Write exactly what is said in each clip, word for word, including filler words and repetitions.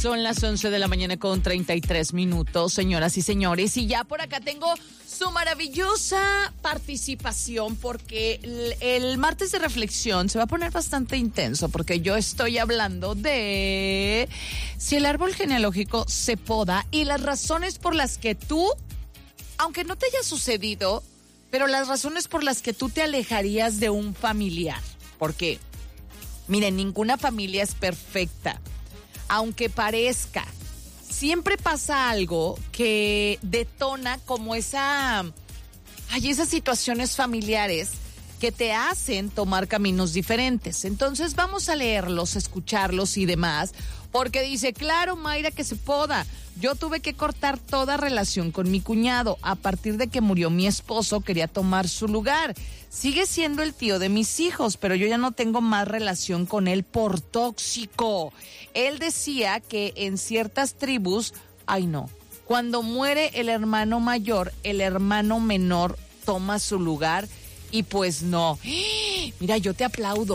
Son las once de la mañana con treinta y tres minutos, señoras y señores, y ya por acá tengo su maravillosa participación porque el, el martes de reflexión se va a poner bastante intenso porque yo estoy hablando de si el árbol genealógico se poda y las razones por las que tú, aunque no te haya sucedido, pero las razones por las que tú te alejarías de un familiar. Porque, miren, ninguna familia es perfecta. Aunque parezca, siempre pasa algo que detona como esa, ay, esas situaciones familiares que te hacen tomar caminos diferentes. Entonces vamos a leerlos, escucharlos y demás, porque dice, claro, Mayra, que se poda. Yo tuve que cortar toda relación con mi cuñado. A partir de que murió mi esposo, quería tomar su lugar. Sigue siendo el tío de mis hijos, pero yo ya no tengo más relación con él por tóxico. Él decía que en ciertas tribus, ay no, cuando muere el hermano mayor, el hermano menor toma su lugar y pues no. Mira, yo te aplaudo.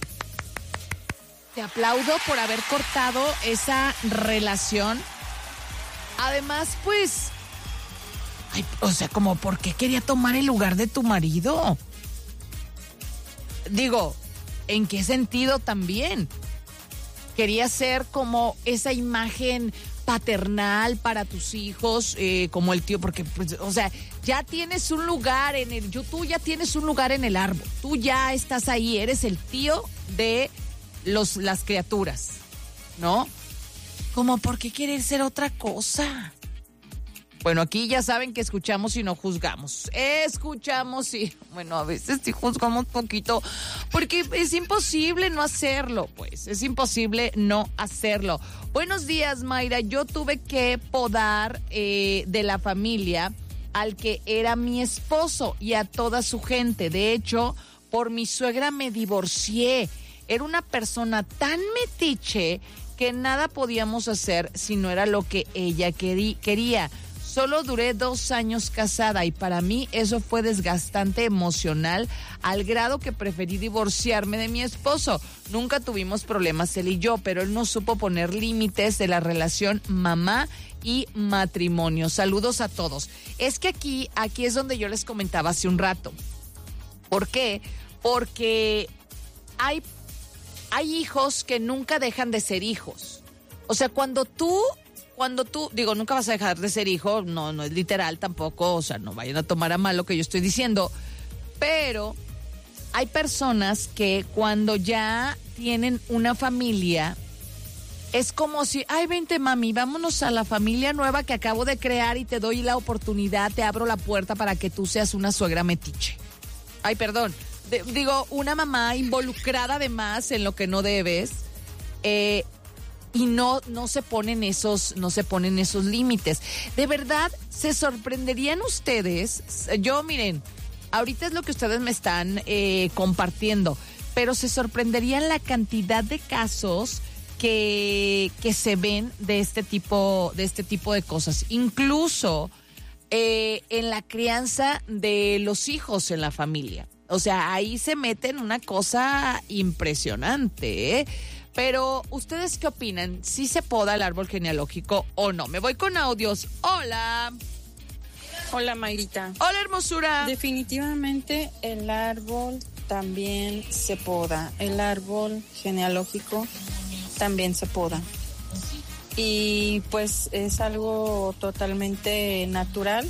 Te aplaudo por haber cortado esa relación. Además, pues, ay, o sea, como, ¿por qué quería tomar el lugar de tu marido? Digo, ¿en qué sentido también? Quería ser como esa imagen paternal para tus hijos, eh, como el tío, porque, pues, o sea, ya tienes un lugar en el, yo, tú ya tienes un lugar en el árbol, tú ya estás ahí, eres el tío de los, las criaturas, ¿no? Como, ¿por qué querer ser otra cosa? Bueno, aquí ya saben que escuchamos y no juzgamos. Escuchamos y, bueno, a veces sí juzgamos poquito, porque es imposible no hacerlo, pues. Es imposible no hacerlo. Buenos días, Mayra. Yo tuve que podar eh, de la familia al que era mi esposo y a toda su gente. De hecho, por mi suegra me divorcié. Era una persona tan metiche que nada podíamos hacer si no era lo que ella querí, quería. Solo duré dos años casada y para mí eso fue desgastante emocional al grado que preferí divorciarme de mi esposo. Nunca tuvimos problemas él y yo, pero él no supo poner límites de la relación mamá y matrimonio. Saludos a todos. Es que aquí, aquí es donde yo les comentaba hace un rato. ¿Por qué? Porque hay Hay hijos que nunca dejan de ser hijos. O sea, cuando tú, cuando tú, digo, nunca vas a dejar de ser hijo, no, no es literal tampoco, o sea, no vayan a tomar a mal lo que yo estoy diciendo, pero hay personas que cuando ya tienen una familia, es como si, ay, vente mami, vámonos a la familia nueva que acabo de crear y te doy la oportunidad, te abro la puerta para que tú seas una suegra metiche. Ay, perdón. De, digo, una mamá involucrada además en lo que no debes, eh, y no, no se ponen esos, no se ponen esos límites. De verdad, se sorprenderían ustedes. Yo, miren, ahorita es lo que ustedes me están eh, compartiendo, pero se sorprenderían la cantidad de casos que, que se ven de este tipo, de este tipo de cosas. Incluso eh, en la crianza de los hijos en la familia. O sea, ahí se meten una cosa impresionante, ¿eh? Pero, ¿ustedes qué opinan? ¿Sí se poda el árbol genealógico o no? Me voy con audios. Hola. Hola, Mayrita. Hola, hermosura. Definitivamente el árbol también se poda. El árbol genealógico también se poda. Y pues es algo totalmente natural.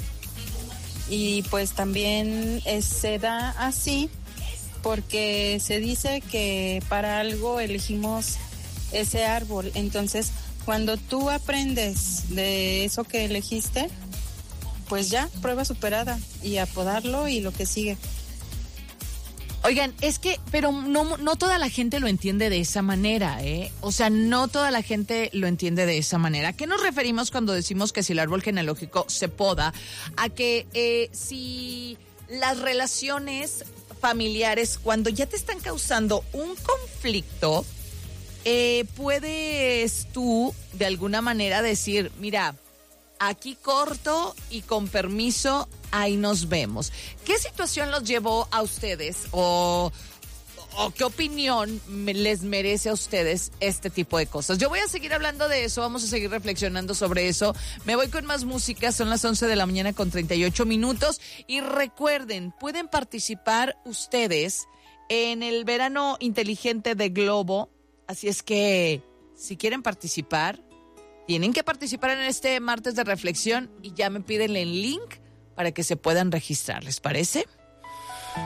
Y pues también es, se da así porque se dice que para algo elegimos ese árbol. Entonces, cuando tú aprendes de eso que elegiste, pues ya, prueba superada y a podarlo y lo que sigue. Oigan, es que, pero no, no toda la gente lo entiende de esa manera, ¿eh? O sea, no toda la gente lo entiende de esa manera. ¿A qué nos referimos cuando decimos que si el árbol genealógico se poda? A que eh, si las relaciones familiares, cuando ya te están causando un conflicto, eh, puedes tú, de alguna manera, decir, mira, aquí corto y con permiso, ahí nos vemos. ¿Qué situación los llevó a ustedes o, o qué opinión me, les merece a ustedes este tipo de cosas. Yo voy a seguir hablando de eso, vamos a seguir reflexionando sobre eso. Me voy con más música, son las once de la mañana con treinta y ocho minutos. Y recuerden, pueden participar ustedes en el verano inteligente de Globo. Así es que, si quieren participar, tienen que participar en este martes de reflexión y ya me piden el link para que se puedan registrar. ¿Les parece?